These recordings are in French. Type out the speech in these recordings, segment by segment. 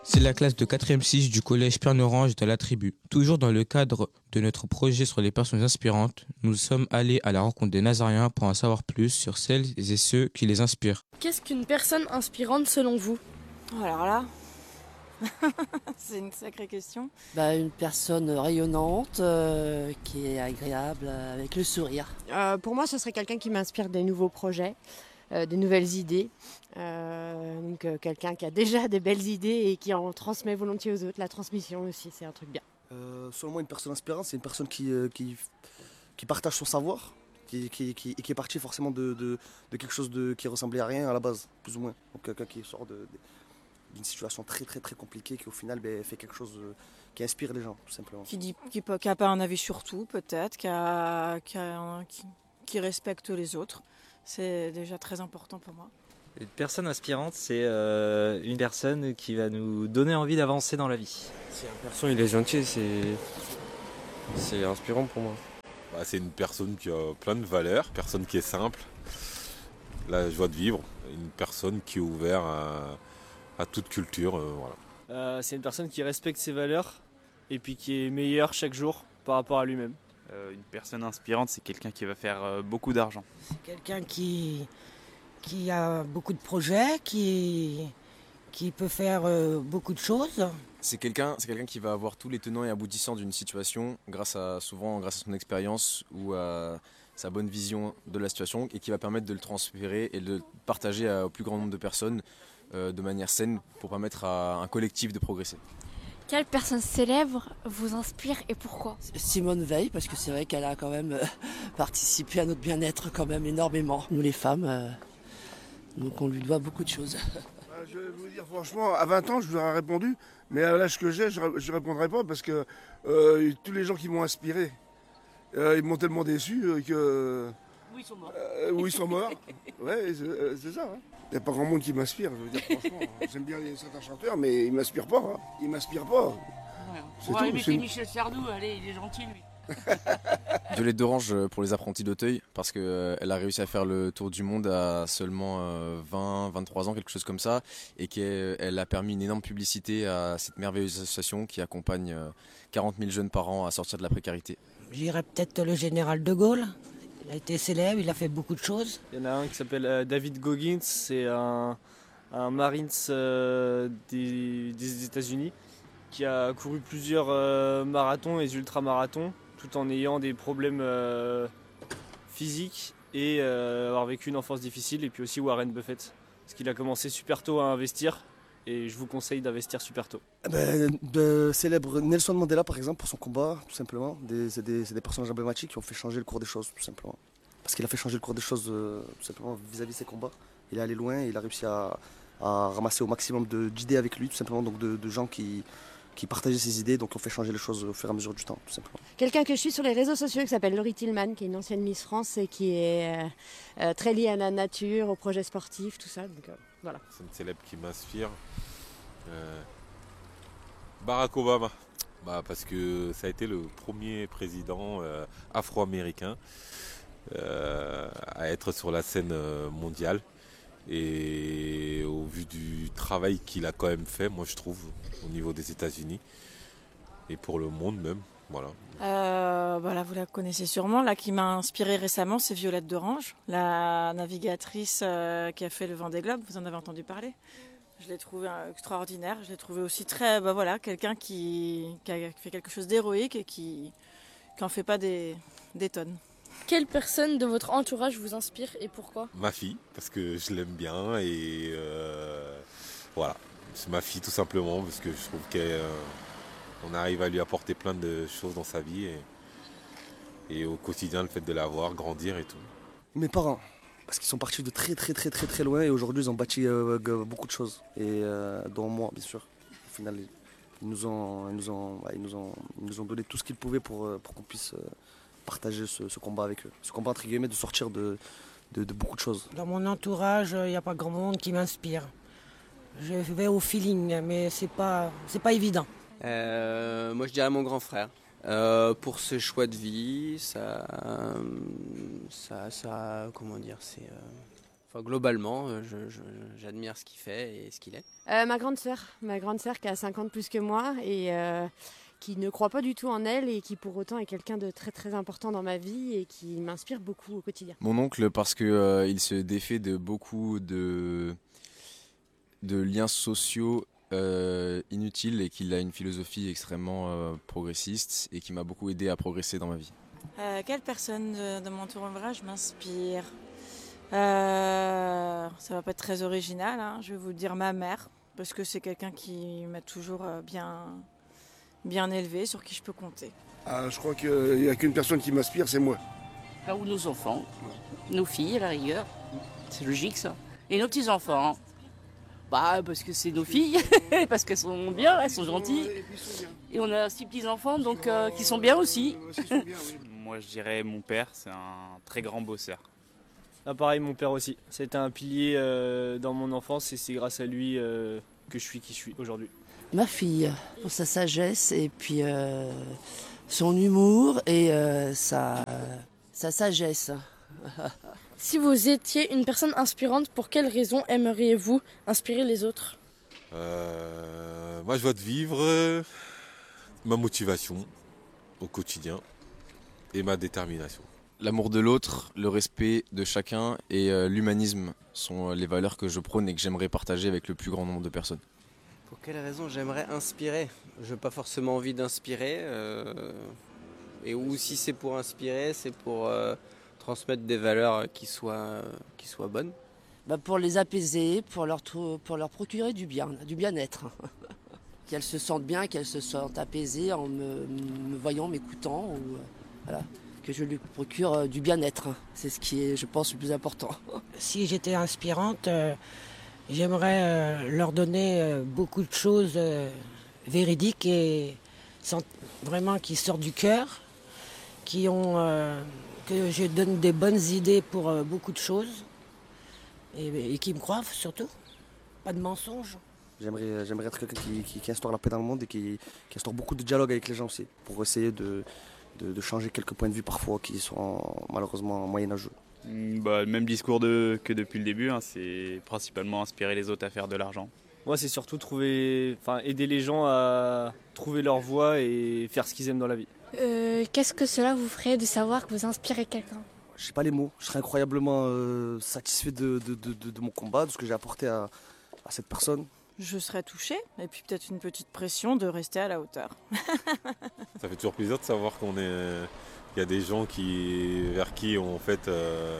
C'est la classe de 4e 6 du collège Pierre-Orange de la Tribu. Toujours dans le cadre de notre projet sur les personnes inspirantes, nous sommes allés à la rencontre des Nazariens pour en savoir plus sur celles et ceux qui les inspirent. Qu'est-ce qu'une personne inspirante selon vous ? Alors là, c'est une sacrée question. Une personne rayonnante, qui est agréable, avec le sourire. Pour moi, ce serait quelqu'un qui m'inspire des nouveaux projets, des nouvelles idées. Quelqu'un qui a déjà des belles idées et qui en transmet volontiers aux autres. La transmission aussi, c'est un truc bien. Selon moi, une personne inspirante, c'est une personne qui partage son savoir, qui est partie forcément de quelque chose qui ressemblait à rien à la base, plus ou moins. Donc quelqu'un qui sort d'une situation très très très compliquée, qui au final fait quelque chose qui inspire les gens, tout simplement. Qui n'a pas un avis sur tout, peut-être, qui respecte les autres. C'est déjà très important pour moi. Une personne inspirante, c'est une personne qui va nous donner envie d'avancer dans la vie. Si un personne il est gentil, c'est inspirant pour moi. C'est une personne qui a plein de valeurs, une personne qui est simple, la joie de vivre, une personne qui est ouverte à toute culture. Voilà. C'est une personne qui respecte ses valeurs et puis qui est meilleure chaque jour par rapport à lui-même. Une personne inspirante, c'est quelqu'un qui va faire beaucoup d'argent. C'est quelqu'un qui a beaucoup de projets, qui peut faire beaucoup de choses. C'est quelqu'un qui va avoir tous les tenants et aboutissants d'une situation grâce à son expérience ou à sa bonne vision de la situation et qui va permettre de le transférer et de le partager au plus grand nombre de personnes de manière saine pour permettre à un collectif de progresser. Quelle personne célèbre vous inspire et pourquoi ? Simone Veil, parce que c'est vrai qu'elle a quand même participé à notre bien-être quand même énormément. Nous les femmes, donc on lui doit beaucoup de choses. Je vais vous dire franchement, à 20 ans je vous aurais répondu, mais à l'âge que j'ai, je ne répondrai pas parce que tous les gens qui m'ont inspiré, ils m'ont tellement déçu que... Oui, ils sont morts. Oui, ils sont morts. Ouais, c'est ça. Hein. Il n'y a pas grand monde qui m'inspire, je veux dire franchement. J'aime bien certains chanteurs, mais ils ne m'inspirent pas. Hein. Ils ne m'inspirent pas. Ouais. On va aller Michel Sardou, allez, il est gentil lui. Violette d'Orange pour les apprentis d'Auteuil, parce qu'elle a réussi à faire le tour du monde à seulement 23 ans, quelque chose comme ça, et qu'elle a permis une énorme publicité à cette merveilleuse association qui accompagne 40 000 jeunes par an à sortir de la précarité. J'irais peut-être le général de Gaulle. Il a été célèbre, il a fait beaucoup de choses. Il y en a un qui s'appelle David Goggins, c'est un Marines des États-Unis qui a couru plusieurs marathons et ultramarathons tout en ayant des problèmes physiques et avoir vécu une enfance difficile. Et puis aussi Warren Buffett, parce qu'il a commencé super tôt à investir et je vous conseille d'investir super tôt. Célèbre Nelson Mandela par exemple pour son combat, tout simplement. C'est des personnages emblématiques qui ont fait changer le cours des choses, tout simplement. Parce qu'il a fait changer le cours des choses tout simplement vis-à-vis de ses combats. Il est allé loin et il a réussi à ramasser au maximum d'idées avec lui, tout simplement, donc de gens qui partageaient ses idées, donc on fait changer les choses au fur et à mesure du temps, tout simplement. Quelqu'un que je suis sur les réseaux sociaux qui s'appelle Laurie Tillman, qui est une ancienne Miss France et qui est très liée à la nature, aux projets sportifs, tout ça. Donc, voilà. C'est une célèbre qui m'inspire. Barack Obama, parce que ça a été le premier président afro-américain à être sur la scène mondiale. Et au vu du travail qu'il a quand même fait, moi je trouve, au niveau des États-Unis et pour le monde même, voilà. Vous la connaissez sûrement, là qui m'a inspirée récemment, c'est Violette d'Orange, la navigatrice qui a fait le Vendée Globe, vous en avez entendu parler. Je l'ai trouvée extraordinaire, je l'ai trouvée aussi très, quelqu'un qui a fait quelque chose d'héroïque et qui n'en fait pas des tonnes. Quelle personne de votre entourage vous inspire et pourquoi ? Ma fille, parce que je l'aime bien et voilà, c'est ma fille tout simplement parce que je trouve qu'on arrive à lui apporter plein de choses dans sa vie et au quotidien le fait de la voir grandir et tout. Mes parents, parce qu'ils sont partis de très très très très très loin et aujourd'hui ils ont bâti beaucoup de choses et dont moi bien sûr. Au final ils nous ont donné tout ce qu'ils pouvaient pour qu'on puisse partager ce combat avec eux. Ce combat entre guillemets de sortir de beaucoup de choses. Dans mon entourage, il n'y a pas grand monde qui m'inspire. Je vais au feeling, mais c'est pas évident. Moi je dirais mon grand frère. Pour ce choix de vie, ça comment dire, Enfin, globalement, j'admire ce qu'il fait et ce qu'il est. Ma grande sœur qui a 5 ans de plus que moi et qui ne croit pas du tout en elle et qui pour autant est quelqu'un de très très important dans ma vie et qui m'inspire beaucoup au quotidien. Mon oncle, parce que il se défait de beaucoup de liens sociaux inutiles et qu'il a une philosophie extrêmement progressiste et qui m'a beaucoup aidé à progresser dans ma vie. Quelle personne de mon entourage m'inspire Ça va pas être très original, hein. Je vais vous dire ma mère, parce que c'est quelqu'un qui m'a toujours bien élevée, sur qui je peux compter. Je crois qu'il n'y a qu'une personne qui m'inspire, c'est moi. Ou nos enfants, nos filles à la rigueur, c'est logique ça. Et nos petits-enfants, parce que c'est nos filles, parce qu'elles sont bien, elles sont gentilles. Et on a 6 petits-enfants donc qui sont bien aussi. Moi je dirais mon père, c'est un très grand bosseur. Ah, pareil, mon père aussi. C'était un pilier dans mon enfance et c'est grâce à lui que je suis qui je suis aujourd'hui. Ma fille, pour sa sagesse et puis son humour et sa sagesse. Si vous étiez une personne inspirante, pour quelles raisons aimeriez-vous inspirer les autres ? Moi, je vois de vivre ma motivation au quotidien et ma détermination. L'amour de l'autre, le respect de chacun et l'humanisme sont les valeurs que je prône et que j'aimerais partager avec le plus grand nombre de personnes. Pour quelle raison j'aimerais inspirer ? Je n'ai pas forcément envie d'inspirer. Et ou si c'est pour inspirer, c'est pour transmettre des valeurs qui soient bonnes. Pour les apaiser, pour leur procurer du bien-être. Qu'elles se sentent bien, qu'elles se sentent apaisées en me voyant, m'écoutant. Voilà. Que je lui procure du bien-être. C'est ce qui est, je pense, le plus important. Si j'étais inspirante, j'aimerais leur donner beaucoup de choses véridiques et vraiment qui sortent du cœur, que je donne des bonnes idées pour beaucoup de choses et qui me croient surtout. Pas de mensonges. J'aimerais être quelqu'un qui instaure la paix dans le monde et qui instaure beaucoup de dialogue avec les gens aussi, pour essayer de changer quelques points de vue parfois qui sont malheureusement moyenâgeux. Le même discours que depuis le début, hein, c'est principalement inspirer les autres à faire de l'argent. Moi, c'est surtout aider les gens à trouver leur voie et faire ce qu'ils aiment dans la vie. Qu'est-ce que cela vous ferait de savoir que vous inspirez quelqu'un ? Je sais pas les mots, je serais incroyablement satisfait de mon combat, de ce que j'ai apporté à cette personne. Je serais touchée, et puis peut-être une petite pression de rester à la hauteur. Ça fait toujours plaisir de savoir qu'il y a des gens vers qui on fait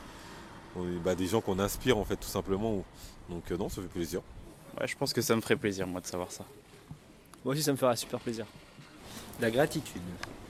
des gens qu'on inspire en fait tout simplement. Donc non, ça fait plaisir. Ouais, je pense que ça me ferait plaisir moi de savoir ça. Moi aussi ça me ferait super plaisir. La gratitude.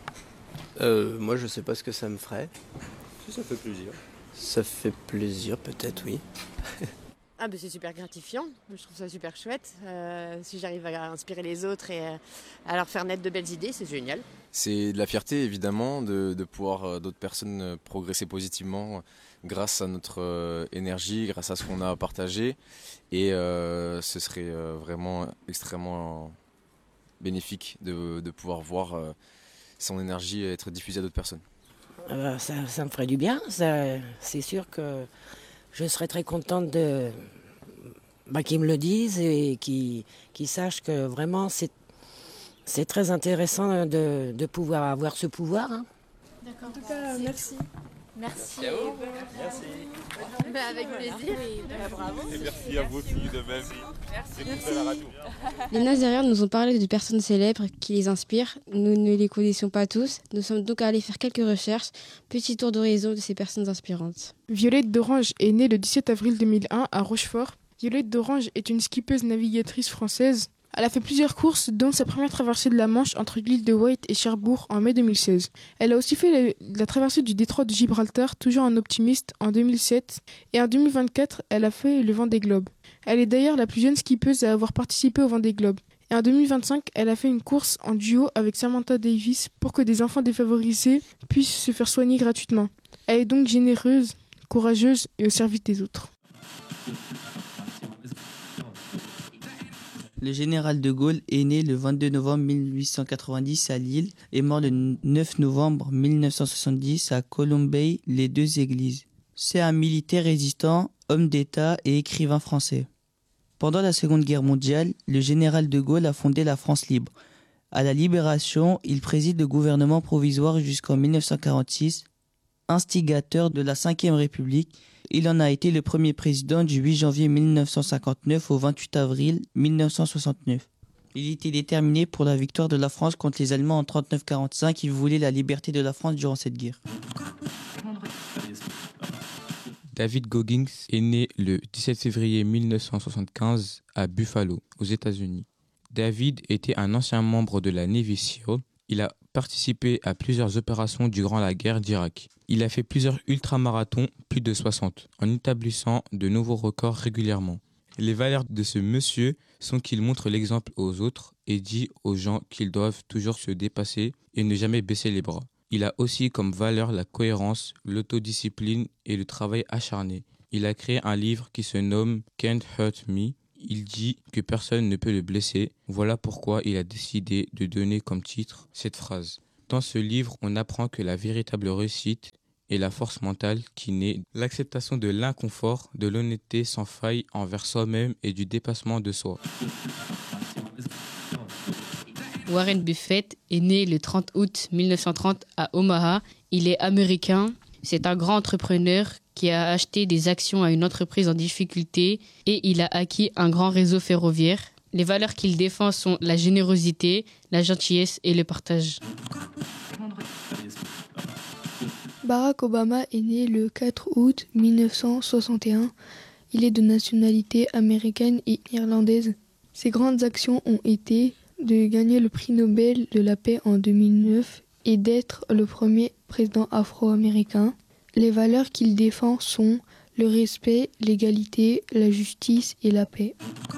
Moi je sais pas ce que ça me ferait. Ça fait plaisir. Ça fait plaisir peut-être, oui. C'est super gratifiant, je trouve ça super chouette. Si j'arrive à inspirer les autres et à leur faire naître de belles idées, c'est génial. C'est de la fierté évidemment de pouvoir d'autres personnes progresser positivement grâce à notre énergie, grâce à ce qu'on a partagé. Et ce serait vraiment extrêmement bénéfique de pouvoir voir son énergie être diffusée à d'autres personnes. Ça me ferait du bien, c'est sûr que je serais très contente qu'ils me le disent et qu'ils sachent que vraiment c'est très intéressant de pouvoir avoir ce pouvoir. Hein. D'accord. En tout cas, merci. Merci. Merci. Avec plaisir. Bravo. Et merci à vous filles de même. Merci. À la radio. Les Nazaréens nous ont parlé de personnes célèbres qui les inspirent. Nous ne les connaissons pas tous. Nous sommes donc allés faire quelques recherches. Petit tour d'horizon de ces personnes inspirantes. Violette d'Orange est née le 17 avril 2001 à Rochefort. Violette d'Orange est une skippeuse navigatrice française. Elle a fait plusieurs courses, dont sa première traversée de la Manche entre l'île de Wight et Cherbourg en mai 2016. Elle a aussi fait la traversée du détroit de Gibraltar, toujours un optimiste, en 2007. Et en 2024, elle a fait le Vendée Globe. Elle est d'ailleurs la plus jeune skippeuse à avoir participé au Vendée Globe. Et en 2025, elle a fait une course en duo avec Samantha Davis pour que des enfants défavorisés puissent se faire soigner gratuitement. Elle est donc généreuse, courageuse et au service des autres. Le général de Gaulle est né le 22 novembre 1890 à Lille et mort le 9 novembre 1970 à Colombey-les-Deux-Églises. C'est un militaire résistant, homme d'État et écrivain français. Pendant la Seconde Guerre mondiale, le général de Gaulle a fondé la France libre. À la Libération, il préside le gouvernement provisoire jusqu'en 1946. Instigateur de la Ve République, il en a été le premier président du 8 janvier 1959 au 28 avril 1969. Il était déterminé pour la victoire de la France contre les Allemands en 39-45. Il voulait la liberté de la France durant cette guerre. David Goggins est né le 17 février 1975 à Buffalo, aux États-Unis. David était un ancien membre de la Navy SEAL. Il a participé à plusieurs opérations durant la guerre d'Irak. Il a fait plusieurs ultramarathons, plus de 60, en établissant de nouveaux records régulièrement. Les valeurs de ce monsieur sont qu'il montre l'exemple aux autres et dit aux gens qu'ils doivent toujours se dépasser et ne jamais baisser les bras. Il a aussi comme valeur la cohérence, l'autodiscipline et le travail acharné. Il a créé un livre qui se nomme Can't Hurt Me. Il dit que personne ne peut le blesser. Voilà pourquoi il a décidé de donner comme titre cette phrase. Dans ce livre, on apprend que la véritable réussite est la force mentale qui naît de l'acceptation de l'inconfort, de l'honnêteté sans faille envers soi-même et du dépassement de soi. Warren Buffett est né le 30 août 1930 à Omaha. Il est américain. C'est un grand entrepreneur qui a acheté des actions à une entreprise en difficulté et il a acquis un grand réseau ferroviaire. Les valeurs qu'il défend sont la générosité, la gentillesse et le partage. Barack Obama est né le 4 août 1961. Il est de nationalité américaine et irlandaise. Ses grandes actions ont été de gagner le prix Nobel de la paix en 2009 et d'être le premier président afro-américain. Les valeurs qu'il défend sont le respect, l'égalité, la justice et la paix.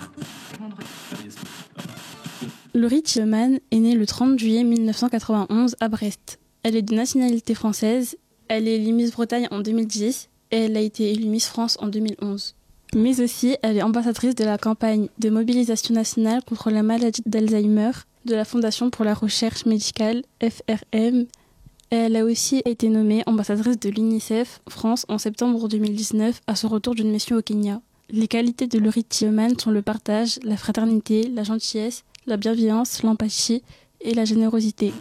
Laurie Tillman est née le 30 juillet 1991 à Brest. Elle est de nationalité française. Elle est élue Miss Bretagne en 2010 et elle a été élue Miss France en 2011. Mais aussi, elle est ambassadrice de la campagne de mobilisation nationale contre la maladie d'Alzheimer de la Fondation pour la recherche médicale FRM. Elle a aussi été nommée ambassadrice de l'UNICEF France en septembre 2019 à son retour d'une mission au Kenya. Les qualités de Laurie Tillman sont le partage, la fraternité, la gentillesse, la bienveillance, l'empathie et la générosité.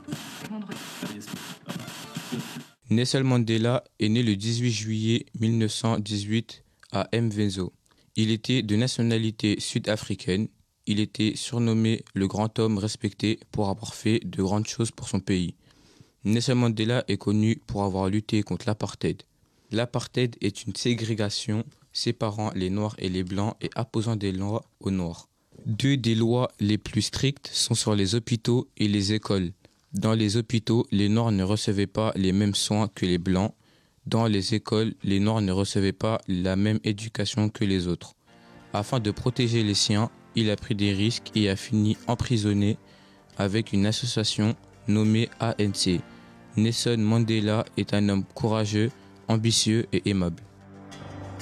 Nelson Mandela est né le 18 juillet 1918 à Mvezo. Il était de nationalité sud-africaine. Il était surnommé le grand homme respecté pour avoir fait de grandes choses pour son pays. Nelson Mandela est connu pour avoir lutté contre l'apartheid. L'apartheid est une ségrégation séparant les Noirs et les Blancs et imposant des lois aux Noirs. Deux des lois les plus strictes sont sur les hôpitaux et les écoles. Dans les hôpitaux, les Noirs ne recevaient pas les mêmes soins que les Blancs. Dans les écoles, les Noirs ne recevaient pas la même éducation que les autres. Afin de protéger les siens, il a pris des risques et a fini emprisonné avec une association nommée ANC. Nelson Mandela est un homme courageux, ambitieux et aimable.